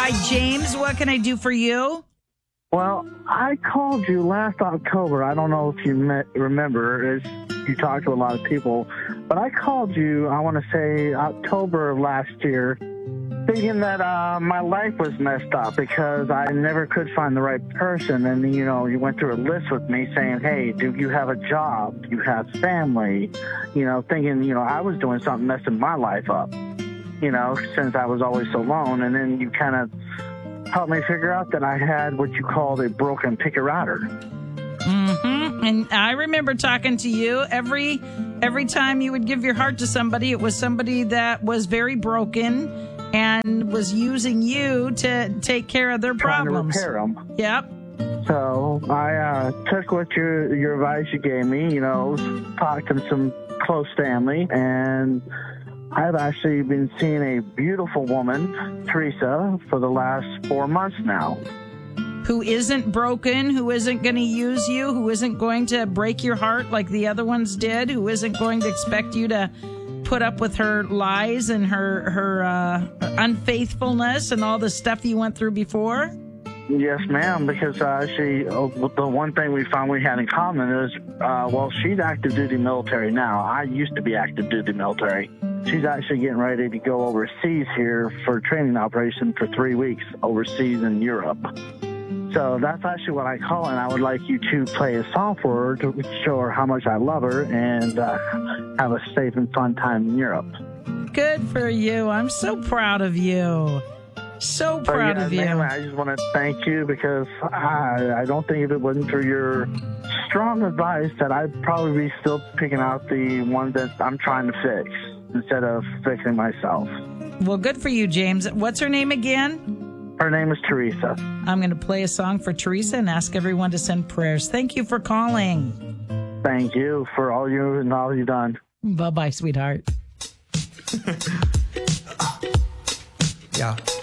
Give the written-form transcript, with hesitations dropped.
Hi, James. What can I do for you? Well, I called you last October. I don't know if you remember. You talked to a lot of people. But I called you, I want to say, October of last year, thinking that my life was messed up because I never could find the right person. And, you went through a list with me saying, hey, do you have a job? Do you have family? Thinking, I was doing something messing my life up, since I was always so alone. And then you kind of helped me figure out that I had what you called a broken picker-outer. Mm-hmm. And I remember talking to you every time you would give your heart to somebody, it was somebody that was very broken and was using you to take care of their problems. Trying to repair them. Yep. So I took what your advice you gave me, talked to some close family, and I've actually been seeing a beautiful woman, Teresa, for the last 4 months now. Who isn't broken, who isn't going to use you, who isn't going to break your heart like the other ones did, who isn't going to expect you to put up with her lies and her unfaithfulness and all the stuff you went through before? Yes, ma'am, because the one thing we found we had in common is, she's active duty military now. I used to be active duty military. She's actually getting ready to go overseas here for a training operation for 3 weeks overseas in Europe. So that's actually what I call, and I would like you to play a song for her to show her how much I love her and have a safe and fun time in Europe. Good for you. I'm so proud of you. So proud of you. Ma'am, I just want to thank you because I don't think if it wasn't for your strong advice that I'd probably be still picking out the one that I'm trying to fix instead of fixing myself. Well, good for you, James. What's her name again? Her name is Teresa. I'm going to play a song for Teresa and ask everyone to send prayers. Thank you for calling. Thank you for all you've done. Bye-bye, sweetheart. Yeah.